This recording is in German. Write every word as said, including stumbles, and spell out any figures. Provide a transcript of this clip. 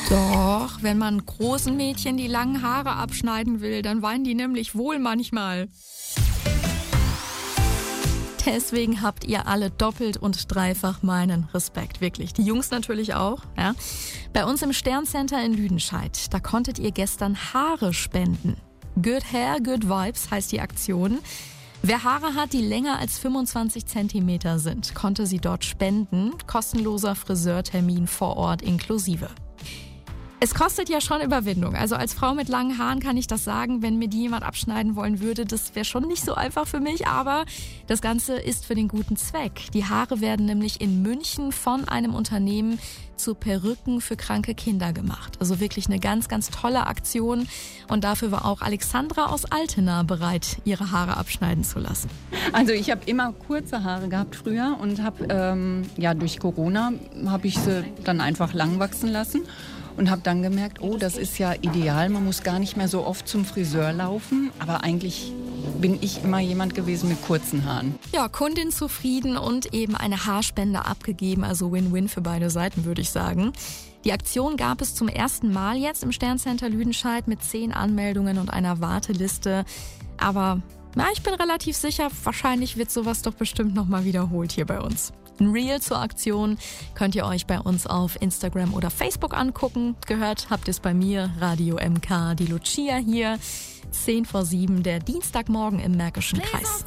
Doch, wenn man großen Mädchen die langen Haare abschneiden will, dann weinen die nämlich wohl manchmal. Deswegen habt ihr alle doppelt und dreifach meinen Respekt, wirklich. Die Jungs natürlich auch. Ja. Bei uns im Sterncenter in Lüdenscheid, da konntet ihr gestern Haare spenden. Good Hair, Good Vibes heißt die Aktion. Wer Haare hat, die länger als fünfundzwanzig Zentimeter sind, konnte sie dort spenden. Kostenloser Friseurtermin vor Ort inklusive. Es kostet ja schon Überwindung. Also als Frau mit langen Haaren kann ich das sagen, wenn mir die jemand abschneiden wollen würde, das wäre schon nicht so einfach für mich, aber das Ganze ist für den guten Zweck. Die Haare werden nämlich in München von einem Unternehmen zu Perücken für kranke Kinder gemacht. Also wirklich eine ganz, ganz tolle Aktion und dafür war auch Alexandra aus Altena bereit, ihre Haare abschneiden zu lassen. Also ich habe immer kurze Haare gehabt früher und habe ähm, ja durch Corona habe ich sie dann einfach lang wachsen lassen. Und habe dann gemerkt, oh, das ist ja ideal, man muss gar nicht mehr so oft zum Friseur laufen. Aber eigentlich bin ich immer jemand gewesen mit kurzen Haaren. Ja, Kundin zufrieden und eben eine Haarspende abgegeben, also Win-Win für beide Seiten, würde ich sagen. Die Aktion gab es zum ersten Mal jetzt im Sterncenter Lüdenscheid mit zehn Anmeldungen und einer Warteliste. Aber na, ich bin relativ sicher, wahrscheinlich wird sowas doch bestimmt nochmal wiederholt hier bei uns. Ein Reel zur Aktion könnt ihr euch bei uns auf Instagram oder Facebook angucken. Gehört habt ihr es bei mir, Radio M K, die Lucia hier, zehn vor sieben, der Dienstagmorgen im Märkischen Kreis.